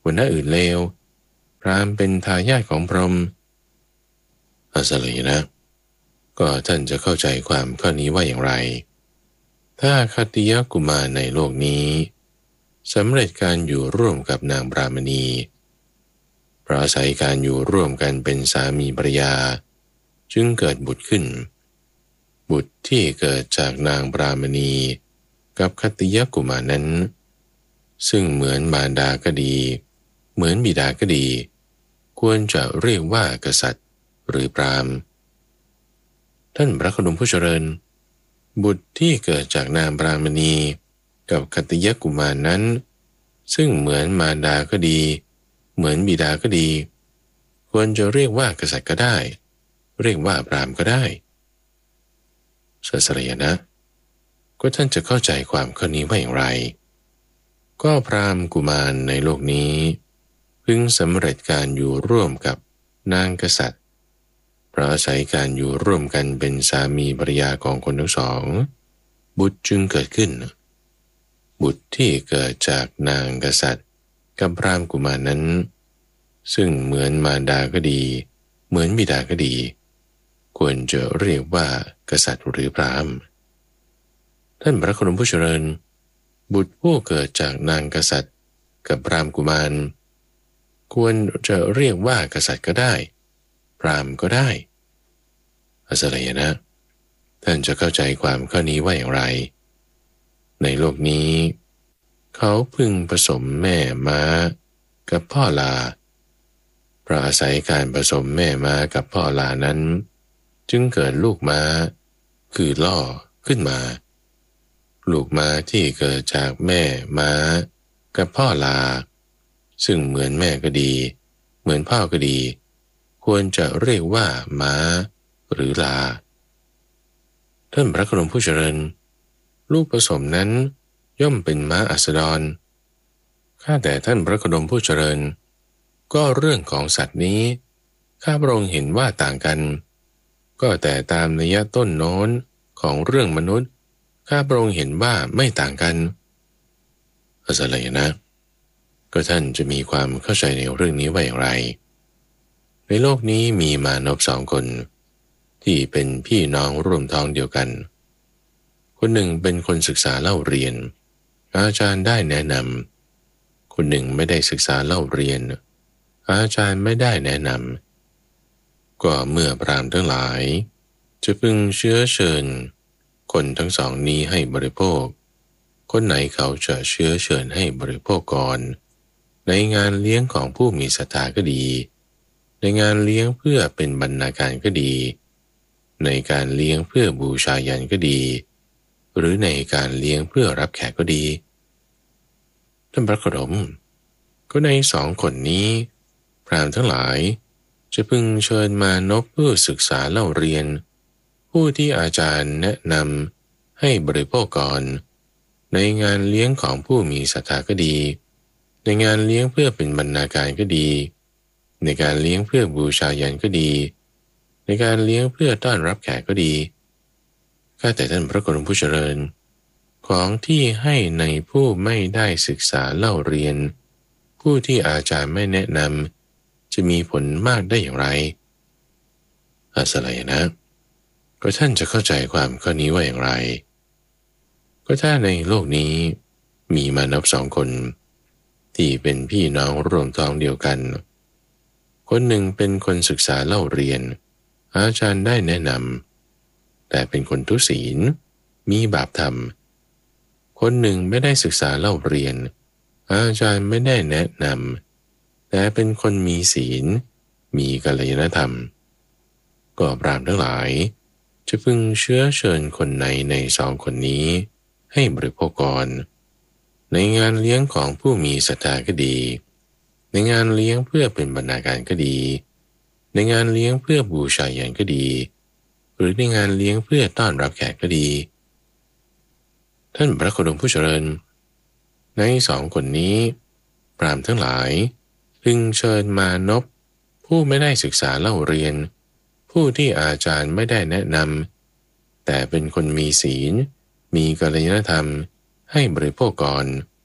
Speaker 1: วันหน้าอื่นเลวพราหมณ์เป็นทายาทของพรหมอาสเลยนะก็ท่านจะเข้าใจความข้อนี้ว่าอย่างไรถ้าคัตติยกุมารในโลกนี้สำเร็จการอยู่ร่วมกับนางปรามณีเพราะอาศัยการอยู่ร่วมกันเป็นสามีภรรยาจึงเกิดบุตรขึ้นบุตรที่เกิดจากนางปรามณีกับคัตติยกุมารนั้นซึ่งเหมือนมารดาก็ดีเหมือนบิดาก็ดีควรจะเรียกว่ากษัตริย์หรือพราหมณ์ท่านพระโคดมผู้เจริญบุตรที่เกิดจากนางปรามณีกับคัตติยกุมารนั้นซึ่งเหมือนมารดาก็ดีเหมือนบิดาก็ดีควรจะเรียกว่ากษัตริย์ก็ได้เรียกว่าพราหมณ์ก็ได้สัสรยนะก็ท่านจะเข้าใจความข้อนี้ว่าอย่างไรก็พราหมณ์กุมารในโลกนี้พึงสำเร็จการอยู่ร่วมกับนางกษัตริย์เพราะอาศัยการอยู่ร่วมกันเป็นสามีภรรยาของคนทั้งสองบุตรจึงเกิดขึ้นบุตรที่เกิดจากนางกษัตริย์กับพราหมณ์กุมารนั้นซึ่งเหมือนมารดาก็ดีเหมือนบิดาก็ดีควรจะเรียกว่ากษัตริย์หรือพราหมณ์ท่านพระโคดมผู้เจริญบุตรผู้เกิดจากนางกษัตริย์กับพราหมณ์กุมารควรจะเรียกว่ากษัตริย์ก็ได้พราหมณ์ก็ได้อาสลัยนะท่านจะเข้าใจความข้อนี้ว่าอย่างไรในโลกนี้เขาพึงผสมแม่ม้ากับพ่อลาเพราะอาศัยการผสมแม่ม้ากับพ่อลานั้นจึงเกิดลูกม้าคือล่อขึ้นมาลูกม้าที่เกิดจากแม่ม้ากับพ่อลาซึ่งเหมือนแม่ก็ดีเหมือนพ่อก็ดีควรจะเรียกว่าม้าหรือลาท่านพระโคดมผู้เจริญลูกผสมนั้นย่อมเป็นม้าอัสดรข้าแต่ท่านพระโคดมผู้เจริญก็เรื่องของสัตว์นี้ข้าพระองค์เห็นว่าต่างกันก็แต่ตามนัยต้นโน้นของเรื่องมนุษย์ข้าพระองค์เห็นว่าไม่ต่างกันอาสลัยนะก็ท่านจะมีความเข้าใจในเรื่องนี้ว่าอย่างไรในโลกนี้มีมานพสองคนที่เป็นพี่น้องร่วมท้องเดียวกันคนหนึ่งเป็นคนศึกษาเล่าเรียนอาจารย์ได้แนะนำคนหนึ่งไม่ได้ศึกษาเล่าเรียนอาจารย์ไม่ได้แนะนำก็เมื่อพราหมณ์ทั้งหลายจะพึงเชื้อเชิญคนทั้งสองนี้ให้บริโภคคนไหนเขาจะเชื้อเชิญให้บริโภคก่อนในงานเลี้ยงของผู้มีศรัทธาก็ดีในงานเลี้ยงเพื่อเป็นบรรณาการก็ดีในการเลี้ยงเพื่อบูชายันก็ดีหรือในการเลี้ยงเพื่อรับแขกก็ดีท่านพระโคดมก็ในสองคนนี้พราหมณ์ทั้งหลายจะพึงเชิญมานพเพื่อศึกษาเล่าเรียนผู้ที่อาจารย์แนะนำให้บริโภคก่อนในงานเลี้ยงของผู้มีศรัทธาก็ดีในงานเลี้ยงเพื่อเป็นบรรณาการก็ดีในการเลี้ยงเพื่อบูชายันก็ดีในการเลี้ยงเพื่อต้อนรับแขกก็ดีข้าแต่ท่านพระโคดมผู้เจริญของที่ให้ในผู้ไม่ได้ศึกษาเล่าเรียนผู้ที่อาจารย์ไม่แนะนำจะมีผลมากได้อย่างไรอาสลัยนะก็ท่านจะเข้าใจความข้อนี้ว่าอย่างไรก็ถ้าในโลกนี้มีมานพสองคนที่เป็นพี่น้องร่วมท้องเดียวกันคนหนึ่งเป็นคนศึกษาเล่าเรียนอาจารย์ได้แนะนำแต่เป็นคนทุศีลมีบาปธรรมคนหนึ่งไม่ได้ศึกษาเล่าเรียนอาจารย์ไม่ได้แนะนำแต่เป็นคนมีศีลมีกัลยาณธรรมก็พราหมณ์ทั้งหลายจะพึงเชื้อเชิญคนไหนในสองคนนี้ให้บริโภคก่อนในงานเลี้ยงของผู้มีศรัทธาก็ดีในงานเลี้ยงเพื่อเป็นบรรณาการก็ดีในงานเลี้ยงเพื่อบูชายันก็ดีหรือในงานเลี้ยงเพื่อต้อนรับแขกก็ดีท่านพระโคดมผู้เจริญในสองคนนี้พราหมณ์ทั้งหลายพึงเชิญมานพผู้ไม่ได้ศึกษาเล่าเรียนผู้ที่อาจารย์ไม่ได้แนะนำแต่เป็นคนมีศีลมีกัลยาณธรรมให้บริโภคก่อน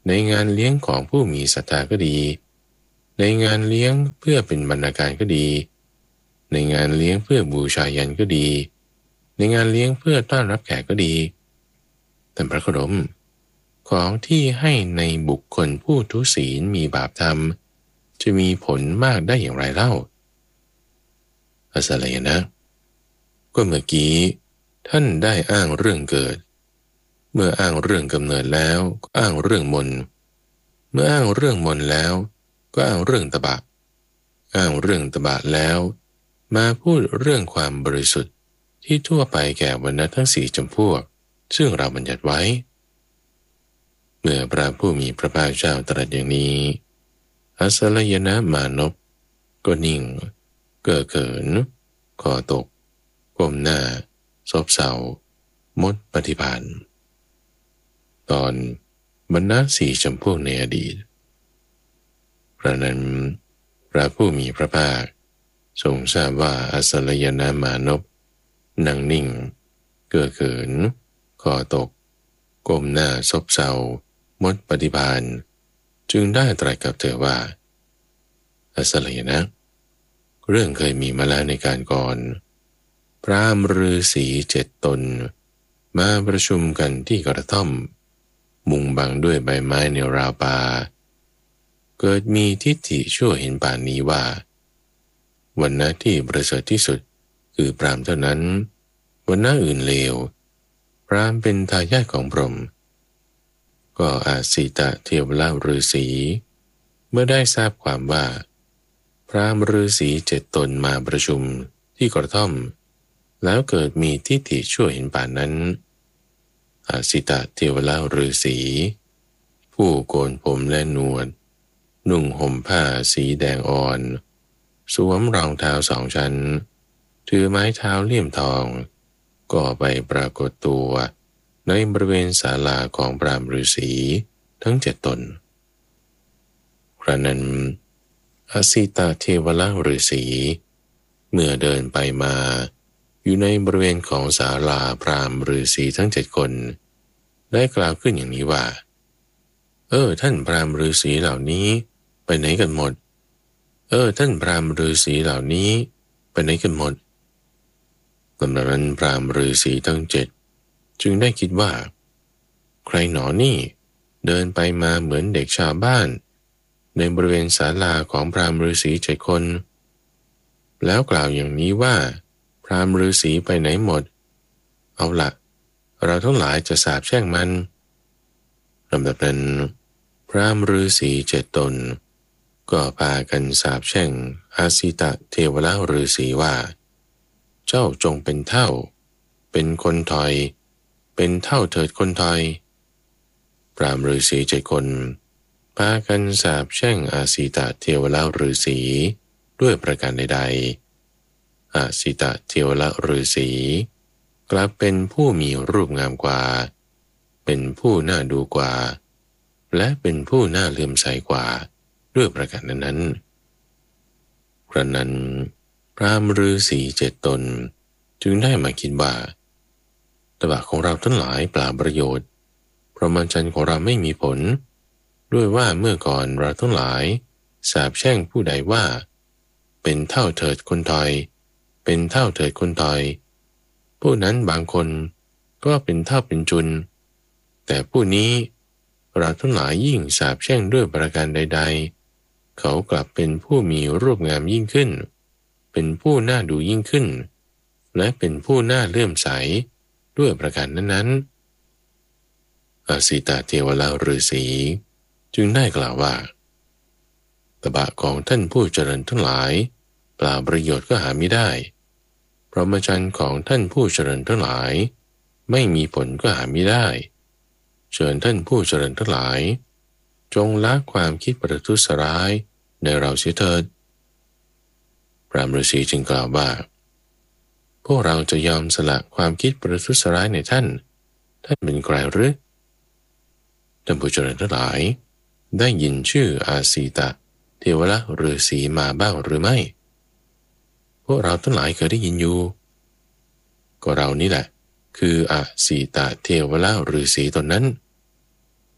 Speaker 1: ในงานเลี้ยงของผู้มีศรัทธาก็ดีในงานเลี้ยงเพื่อเป็นบรรณาการก็ดีในงานเลี้ยงเพื่อบูชายันก็ดีในงานเลี้ยงเพื่อต้อนรับแขกก็ดีแต่พระโคดมของที่ให้ในบุคคลผู้ทุศีลมีบาปธรรมจะมีผลมากได้อย่างไรเล่าอสลัยนะก็เมื่อกี้ท่านได้อ้างเรื่องเกิดเมื่ออ้างเรื่องกำเนิดแล้วก็อ้างเรื่องมนเมื่ออ้างเรื่องมนแล้วก็อ้างเรื่องตบะอ้างเรื่องตบะแล้วมาพูดเรื่องความบริสุทธิ์ที่ทั่วไปแก่วรรณะทั้งสี่จำพวกซึ่งเราบัญญัติไว้เมื่อพระผู้มีพระภาคเจ้าตรัสอย่างนี้อสลัยนะมานพก็นิ่งเก้อเขินคอตกก้มหน้าซบเซามดปฏิภาณตอนบรรณะสี่จำพวกในอดีตพระนั้นพระผู้มีพระภาคทรงทราบว่าอสลัยนะมานพนั่งนิ่งเก้อเขินคอตกก้มหน้าซบเซามดปฏิภาณจึงได้ตรัสกับเธอว่าอสลัยนะเรื่องเคยมีมาแล้วในการก่อนพราหมณ์ฤาษี7 ตนมาประชุมกันที่กระท่อมมุงบังด้วยใบไม้ในราวป่าเกิดมีทิฏฐิชั่วเห็นป่านนี้ว่าวรรณะที่ประเสริฐที่สุดคือพราหมณ์เท่านั้นวรรณะอื่นเลวพราหมณ์เป็นทายาทของพรหมก็อาสีตะเทวราชฤาษีเมื่อได้ทราบความว่าพราหมณ์ฤาษี7 ตนมาประชุมที่กระท่อมแล้วเกิดมีทิฏฐิชั่วเห็นป่านนั้นอาสีตะเทวราชฤาษีผู้โกนผมและหนวดนุ่งห่มผ้าสีแดงอ่อนสวมรองเท้า2 ชั้นถือไม้เท้าเลี่ยมทองก็ไปปรากฏตัวในบริเวณศาลาของพราหมณ์ฤาษีทั้ง7 ตนครั้นนั้นอสีตะเทวราชฤาษีเมื่อเดินไปมาอยู่ในบริเวณของศาลาพราหมณ์ฤาษีทั้ง7 คนได้กล่าวขึ้นอย่างนี้ว่าท่านพราหมณ์ฤาษีเหล่านี้ไปไหนกันหมดท่านพราหมณ์ฤาษีเหล่านี้ไปไหนกันหมดลำดับนั้นพราหมณ์ฤาษีทั้ง7จึงได้คิดว่าใครหนอนี่เดินไปมาเหมือนเด็กชาวบ้านในบริเวณศาลาของพราหมณ์ฤาษี7 คนแล้วกล่าวอย่างนี้ว่าพราหมณ์ฤาษีไปไหนหมดเอาละเราทั้งหลายจะสาปแช่งมันลำดับนั้นพราหมณ์ฤาษี7 ตนก็พากันสาปแช่งอาสีตะเทวราชฤาษีว่าเจ้าจงเป็นเท่าเป็นคนถอยเป็นเท่าเถิดคนถอยพราหมณ์ฤาษี7 คนพากันสาปแช่งอาสีตะเทวราชฤาษีด้วยประการใดๆอาสีตะเทวราชฤาษีกลับเป็นผู้มีรูปงามกว่าเป็นผู้น่าดูกว่าและเป็นผู้น่าเลื่อมใสกว่าด้วยประการนั้นครั้นนั้นพราหมณ์ฤาษี7 ตนจึงได้มาคิดว่าตบะของเราทั้งหลายเปล่าประโยชน์พรหมจรรย์ของเราไม่มีผลด้วยว่าเมื่อก่อนเราทั้งหลายสาปแช่งผู้ใดว่าเป็นเท่าเถิดคนถอยเป็นเท่าเถิดคนถอยผู้นั้นบางคนก็เป็นเท่าเป็นจุนแต่ผู้นี้เราทั้งหลายยิ่งสาปแช่งด้วยประการใดๆเขากลับเป็นผู้มีรูปงามยิ่งขึ้นเป็นผู้น่าดูยิ่งขึ้นและเป็นผู้น่าเลื่อมใสด้วยประการนั้นๆอาสีตะเทวราชฤาษีจึงได้กล่าวว่าตบะของท่านผู้เจริญทั้งหลายเปล่าประโยชน์ก็หาไม่ได้พรหมจรรย์ของท่านผู้เจริญทั้งหลายไม่มีผลก็หาไม่ได้เชิญท่านผู้เจริญทั้งหลายจงละความคิดประทุษร้ายในเราเสียเถิดพราหมณ์ฤาษีจึงกล่าวว่าพวกเราจะยอมสละความคิดประทุษร้ายในท่านเป็นใครหรือท่านผู้เจริญทั้งหลายได้ยินชื่ออาสีตะเทวราชฤาษีมาบ้างหรือไม่พวกเราทั้งหลายเคยได้ยินอยู่ก็เรานี่แหละคืออาสีตะเทวราชฤาษีตนนั้นอ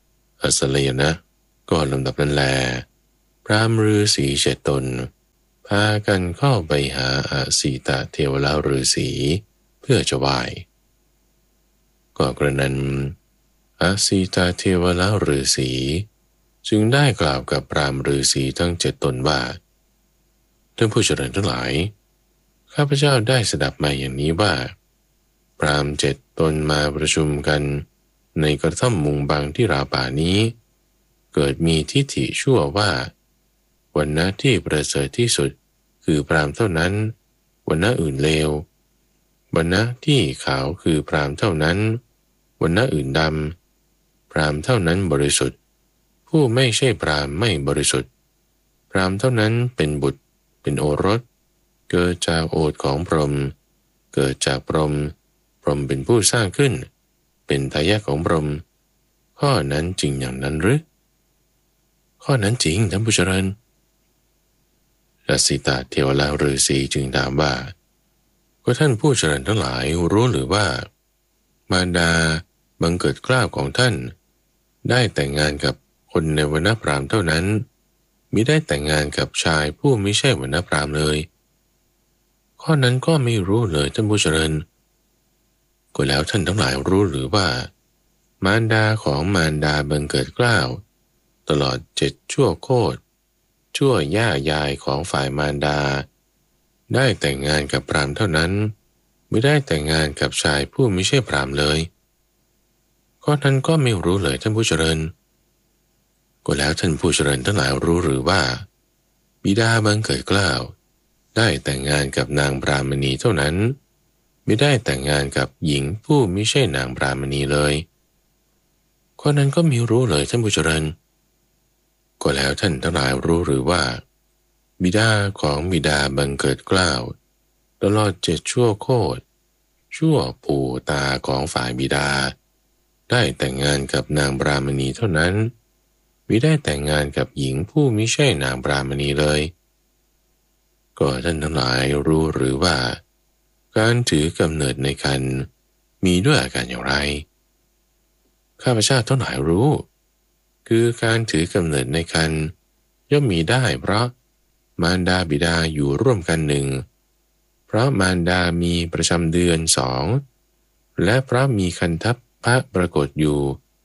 Speaker 1: อัสลยนะก็ลำดับนั้นแลพราหมณ์ฤาษี7 ตนพากันเข้าไปหาอาสีตะเทวราฤาษีเพื่อจะไหว้ก็กระนั้นอาสีตะเทวราฤาษีจึงได้กล่าวกับพราหมณ์ฤาษีทั้ง7 ตนว่าท่านผู้เจริญทั้งหลายข้าพเจ้าได้สดับมาอย่างนี้ว่าพราหมณ์7 ตนมาประชุมกันในกระท่อมมุงบังที่ราวป่านี้เกิดมีทิฏฐิชั่วว่าวรรณะที่ประเสริฐที่สุดคือพราหมณ์เท่านั้นวรรณะอื่นเลววรรณะที่ขาวคือพราหมณ์เท่านั้นวรรณะอื่นดำพราหมณ์เท่านั้นบริสุทธิ์ผู้ไม่ใช่พราหมณ์ไม่บริสุทธิ์พราหมณ์เท่านั้นเป็นบุตรเป็นโอรสเกิดจากโอษฐ์ของพรหมเกิดจากพรหมพรหมเป็นผู้สร้างขึ้นเป็นทายาทของพรหมข้อนั้นจริงอย่างนั้นหรือข้อนั้นจริงท่านผู้เจริญอาสีตะเทวราฤาษีจึงถามว่าก็ท่านผู้เจริญทั้งหลายรู้หรือว่ามารดาบังเกิดเกล้าของท่านได้แต่งงานกับคนในวรรณพราหมณ์เท่านั้นมิได้แต่งงานกับชายผู้ไม่ใช่วรรณพราหมณ์เลยข้อนั้นก็ไม่รู้เลยท่านผู้เจริญก็แล้วท่านทั้งหลายรู้หรือว่ามารดาของมารดาบังเกิดเกล้าตลอด7 ชั่วโคตรชั่วย่ายายของฝ่ายมารดาได้แต่งงานกับพราหมณ์เท่านั้นไม่ได้แต่งงานกับชายผู้ไม่ใช่พราหมณ์เลยข้อนั้นก็ไม่รู้เลยท่านผู้เจริญก็แล้วท่านผู้เจริญทั้งหลายรู้หรือว่าบิดาบังเกิดเกล้าได้แต่งงานกับนางพรามณีเท่านั้นไม่ได้แต่งงานกับหญิงผู้ไม่ใช่นางพรามณีเลยข้อนั้นก็ไม่รู้เลยท่านผู้เจริญก็แล้วท่านทั้งหลายรู้หรือว่าบิดาของบิดาบังเกิดเกล้าตลอด7 ชั่วโคตรชั่วปู่ตาของฝ่ายบิดาได้แต่งงานกับนางพรามณีเท่านั้นมิได้แต่งงานกับหญิงผู้มิใช่นางพรามณีเลยก็ท่านทั้งหลายรู้หรือว่าการถือกำเนิดในครรภ์มีด้วยอาการอย่างไรข้าพเจ้าทั้งหลายรู้คือการถือกำเนิดในครรภ์ย่อมมีได้เพราะมารดาบิดาอยู่ร่วมกันหนึ่งเพราะมารดามีประจำเดือน2และเพราะมีคันทัพพระปรากฏอยู่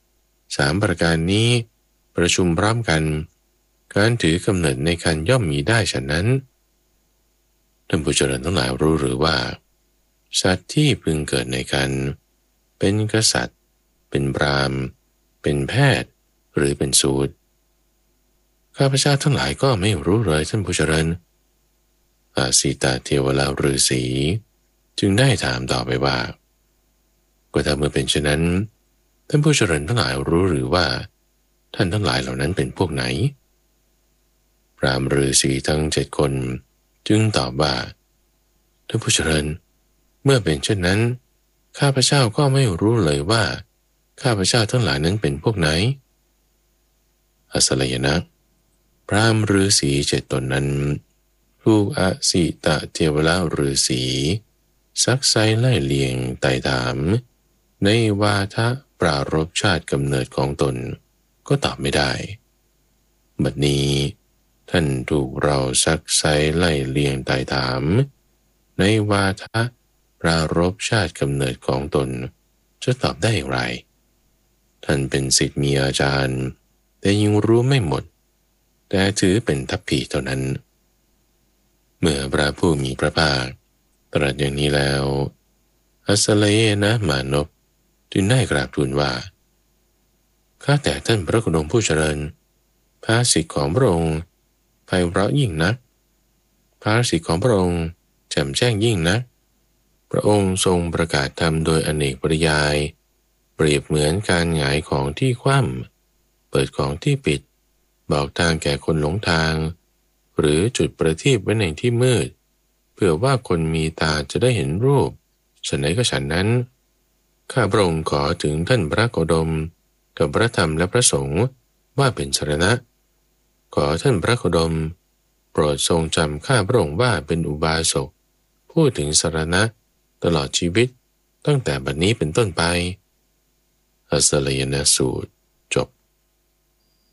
Speaker 1: 3 ประการนี้ประชุมพร้อมกันการถือกำเนิดในครรภ์ย่อมมีได้ฉะนั้นท่านผู้เจริญทั้งหลายรู้หรือว่าสัตว์ที่พึงเกิดในครรภ์เป็นกษัตริย์เป็นพราหมณ์เป็นแพทย์หรือเป็นสูตรข้าพเจ้าทั้งหลายก็ไม่รู้เลยท่านผู้เจริญอาสีตะเทวราฤาษีจึงได้ถามต่อไปว่าก็ถ้าเมื่อเป็นเช่นนั้นท่านผู้เจริญทั้งหลายรู้หรือว่าท่านทั้งหลายเหล่านั้นเป็นพวกไหนพราหมณ์ฤาษีทั้ง7 คนจึงตอบว่าท่านผู้เจริญเมื่อเป็นเช่นนั้นข้าพเจ้าก็ไม่รู้เลยว่าข้าพเจ้าทั้งหลายนั้นเป็นพวกไหนอัสลยนะพราหมณ์ฤาษี7 ตนนั้นถูกอาสีตะเทวราฤาษีซักไซไล่เลียงไต่ถามในวาทะปรารภชาติกำเนิดของตนก็ตอบไม่ได้บัดนี้ท่านถูกเราซักไซไล่เลียงไต่ถามในวาทะปรารภชาติกำเนิดของตนจะตอบได้อย่างไรท่านเป็นศิษย์มีอาจารย์แต่ยังรู้ไม่หมดแต่ถือเป็นทัพพีเท่านั้นเมื่อพระผู้มีพระภาคตรัสอย่างนี้แล้วอัสเลนะมานพจึงได้กราบทูลว่าข้าแต่ท่านพระโคดมผู้เจริญภาษิตของพระองค์ไพเราะยิ่งนักภาษิตของพระองค์แจ่มแจ้งยิ่งนักพระองค์ทรงประกาศธรรมโดยอเนกปริยายเปรียบเหมือนการหงายของที่คว่ำเปิดของที่ปิดบอกทางแก่คนหลงทางหรือจุดประทีปไว้ในที่มืดเพื่อว่าคนมีตาจะได้เห็นรูปฉะนั้นก็ฉันนั้นข้าพระองค์ขอถึงท่านพระโคดมกับพระธรรมและพระสงฆ์ว่าเป็นสรณะขอท่านพระโคดมโปรดทรงจำข้าพระองค์ว่าเป็นอุบาสกพูดถึงสรณะตลอดชีวิตตั้งแต่บัดนี้เป็นต้นไปอัสสลยนะสูตรจบ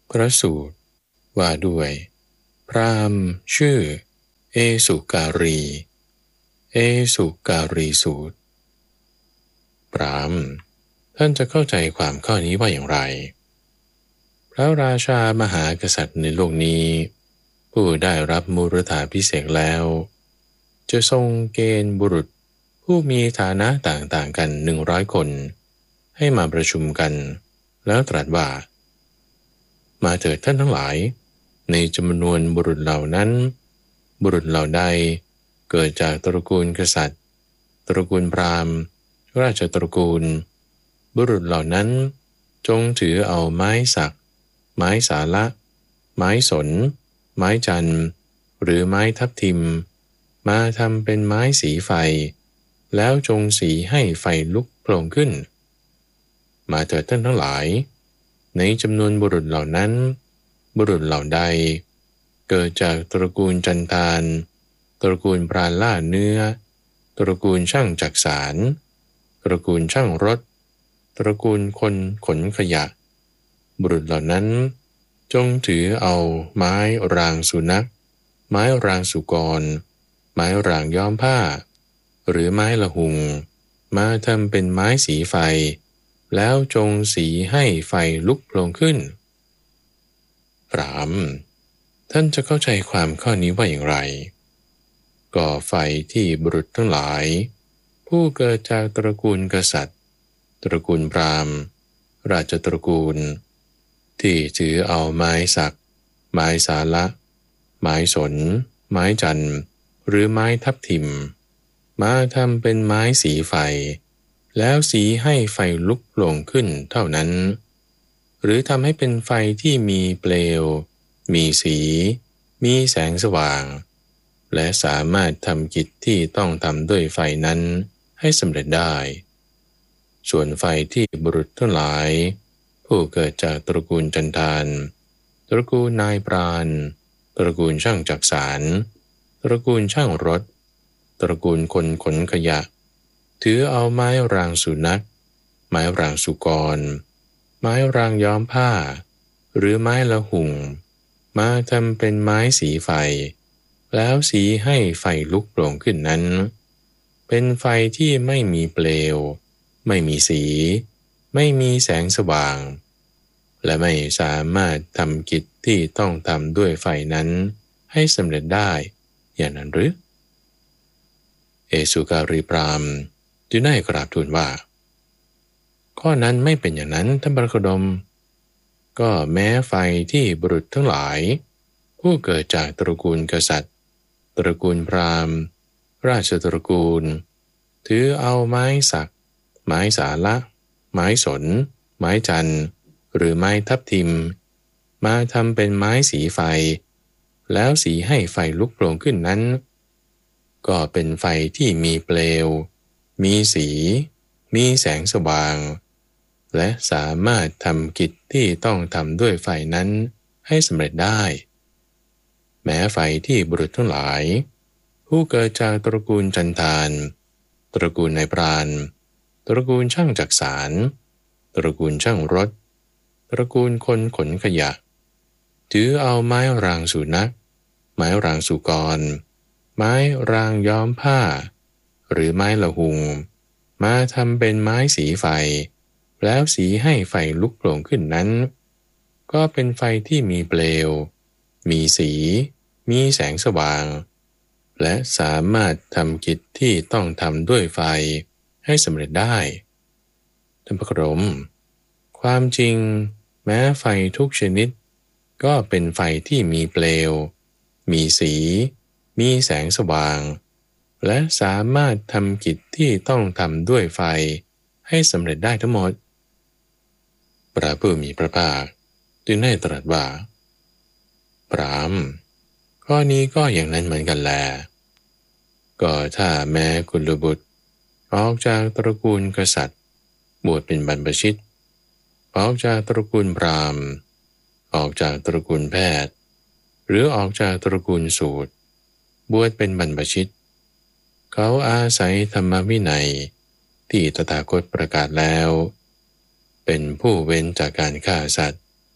Speaker 1: พระสูตรว่าด้วยพราหมณ์ชื่อเอสุการีเอสุการีสูตรพราหมณ์ท่านจะเข้าใจความข้อนี้ว่าอย่างไรพระราชามหากษัตริย์ในโลกนี้ผู้ได้รับมุรธาภิเษกแล้วจะทรงเกณฑ์บุรุษผู้มีฐานะต่างๆกัน100 คนให้มาประชุมกันแล้วตรัสว่ามาเถิดท่านทั้งหลายในจำนวนบุรุษเหล่านั้นบุรุษเหล่าใดเกิดจากตระกูลกษัตริย์ตระกูลพราหมณ์ราชตระกูลบุรุษเหล่านั้นจงถือเอาไม้สักไม้สาละไม้สนไม้จันทร์หรือไม้ทับทิมมาทำเป็นไม้สีไฟแล้วจงสีให้ไฟลุกโผล่ขึ้นมาเถิดท่านทั้งหลายในจำนวนบุรุษเหล่านั้นบุรุษเหล่าใดเกิดจากตระกูลจันทานตระกูลพรานล่าเนื้อตระกูลช่างจักสารตระกูลช่างรถตระกูลคนขนขยะบุรุษเหล่านั้นจงถือเอาไม้รางสุนัขไม้รางสุกรไม้รางย้อมผ้าหรือไม้ละหุงมาทำเป็นไม้สีไฟแล้วจงสีให้ไฟลุกโผล่ขึ้นพราหมณ์ท่านจะเข้าใจความข้อนี้ว่าอย่างไรก่อไฟที่บุรุษทั้งหลายผู้เกิดจากตระกูลกษัตริย์ตระกูลพราหมณ์ราชตระกูลที่ถือเอาไม้สักไม้สาละไม้สนไม้จันทร์หรือไม้ทับทิมมาทำเป็นไม้สีไฟแล้วสีให้ไฟลุกโผล่ขึ้นเท่านั้นหรือทำให้เป็นไฟที่มีเปลวมีสีมีแสงสว่างและสามารถทำกิจที่ต้องทำด้วยไฟนั้นให้สำเร็จได้ส่วนไฟที่บุรุษทั้งหลายผู้เกิดจากตระกูลจันทานตระกูลนายพรานตระกูลช่างจักสารตระกูลช่างรถตระกูลคนขนขยะถือเอาไม้รางสุนัขไม้รางสุกรไม้รางย้อมผ้าหรือไม้ละหุ่งมาทำเป็นไม้สีไฟแล้วสีให้ไฟลุกโผล่ขึ้นนั้นเป็นไฟที่ไม่มีเปลวไม่มีสีไม่มีแสงสว่างและไม่สามารถทำกิจที่ต้องทำด้วยไฟนั้นให้สำเร็จได้อย่างนั้นหรือเอสุการีพราหมณ์จึงได้กราบทูลว่าข้อนั้นไม่เป็นอย่างนั้นท่านพระโคดมก็แม้ไฟที่บุรุษทั้งหลายผู้เกิดจากตระกูลกษัตริย์ตระกูลพราหมณ์ราชตระกูลถือเอาไม้สักไม้สาละไม้สนไม้จันทร์หรือไม้ทับทิมมาทำเป็นไม้สีไฟแล้วสีให้ไฟลุกโผล่ขึ้นนั้นก็เป็นไฟที่มีเปลวมีสีมีแสงสว่างและสามารถทำกิจที่ต้องทำด้วยไฟนั้นให้สำเร็จได้แม้ไฟที่บุรุษทั้งหลายผู้เกิดจากตระกูลจันทานตระกูลนายพรานตระกูลช่างจักสารตระกูลช่างรถตระกูลคนขนขยะถือเอาไม้รางสุนัขไม้รางสุกรไม้รางย้อมผ้าหรือไม้ละหุงมาทำเป็นไม้สีไฟแล้วสีให้ไฟลุกโผล่ขึ้นนั้นก็เป็นไฟที่มีเปลวมีสีมีแสงสว่างและสามารถทำกิจที่ต้องทำด้วยไฟให้สำเร็จได้ท่านพระโคดมความจริงแม้ไฟทุกชนิดก็เป็นไฟที่มีเปลวมีสีมีแสงสว่างและสามารถทำกิจที่ต้องทำด้วยไฟให้สำเร็จได้ทั้งหมดพระผู้มีพระภาคจึงได้ตรัสว่าพราหมณ์ข้อนี้ก็อย่างนั้นเหมือนกันแลก็ถ้าแม้กุลบุตรออกจากตระกูลกษัตริย์บวชเป็นบรรพชิตออกจากตระกูลพราหมณ์ออกจากตระกูลแพทย์หรือออกจากตระกูลสูตรบวชเป็นบรรพชิตเขาอาศัยธรรมวินัยที่ตถาคตประกาศแล้วเป็นผู้เว้นจากการฆ่าสัตว์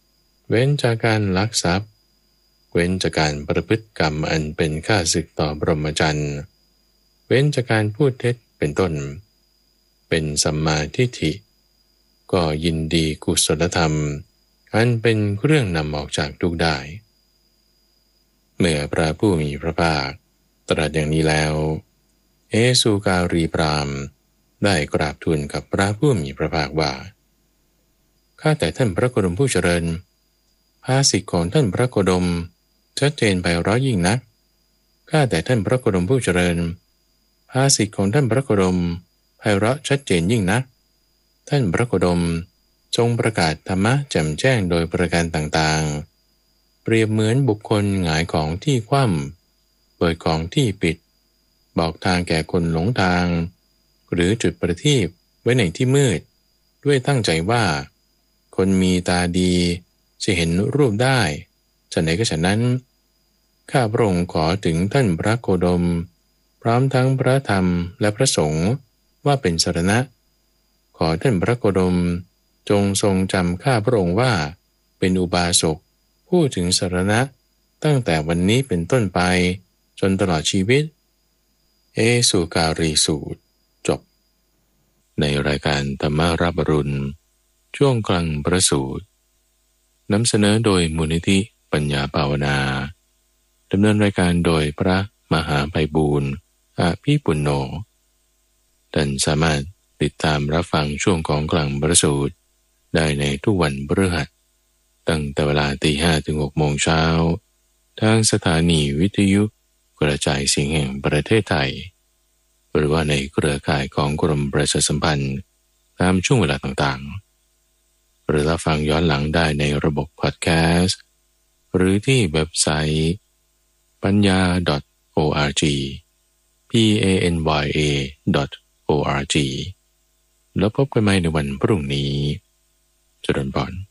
Speaker 1: เว้นจากการลักทรัพย์เว้นจากการประพฤติกรรมอันเป็นข้าศึกต่อพรหมจรรย์เว้นจากการพูดเท็จเป็นต้นเป็นสัมมาทิฏฐิก็ยินดีกุศลธรรมอันเป็นเครื่องนำออกจากทุกข์ได้เมื่อพระผู้มีพระภาคตรัสอย่างนี้แล้วเอสุการีพราหมณ์ได้กราบทูลกับพระผู้มีพระภาคว่าข้าแต่ท่านพระโคดมผู้เจริญภาษิตของท่านพระโคดมชัดเจนไพเราะยิ่งนักข้าแต่ท่านพระโคดมผู้เจริญภาษิตของท่านพระโคดมไพเราะชัดเจนยิ่งนักท่านพระโคดมทรงประกาศธรรมะแจ่มแจ้งโดยประการต่างๆเปรียบเหมือนบุคคลหงายของที่คว่ำเปิดของที่ปิดบอกทางแก่คนหลงทางหรือจุดประทีปไว้ในที่มืดด้วยตั้งใจว่าคนมีตาดีจะเห็นรูปได้ฉะไหนก็ฉะนั้นข้าพระองค์ขอถึงท่านพระโคดมพร้อมทั้งพระธรรมและพระสงฆ์ว่าเป็นสรณะขอท่านพระโคดมจงทรงจำข้าพระองค์ว่าเป็นอุบาสกผู้ถึงสรณะตั้งแต่วันนี้เป็นต้นไปจนตลอดชีวิตเอสุการีสูตรจบในรายการธรรมารับอรุณช่วงกลางประสูตรนำเสนอโดยมูลนิธิปัญญาภาวนาดำเนินรายการโดยพระมหาไพบูลย์อภิปุณโญท่านสามารถติดตามรับฟังช่วงของกลางประสูตรได้ในทุกวันพฤหัสตั้งแต่เวลา 5:00 ถึง 6:00 น.ทางสถานีวิทยุกระจายเสียงแห่งประเทศไทยหรือว่าในเครือข่ายของกรมประชาสัมพันธ์ตามช่วงเวลาต่างๆหรือรับฟังย้อนหลังได้ในระบบพอดแคสต์หรือที่เว็บไซต์ปัญญา .org panya.org แล้วพบกันใหม่ในวันพรุ่งนี้เจริญพร